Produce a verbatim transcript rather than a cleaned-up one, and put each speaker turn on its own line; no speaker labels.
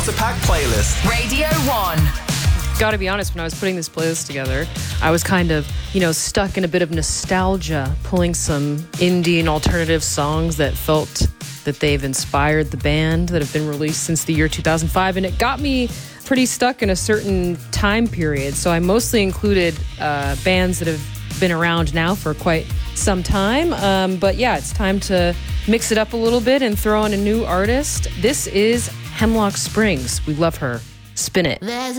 It's a packed playlist.
Radio one.
Gotta be honest, when I was putting this playlist together, I was kind of, you know, stuck in a bit of nostalgia, pulling some indie and alternative songs that felt that they've inspired the band that have been released since the year two thousand five, and it got me pretty stuck in a certain time period. So I mostly included uh, bands that have been around now for quite some time. Um, but yeah, it's time to mix it up a little bit and throw in a new artist. This is Hemlock Springs. We love her. Spin it.
There's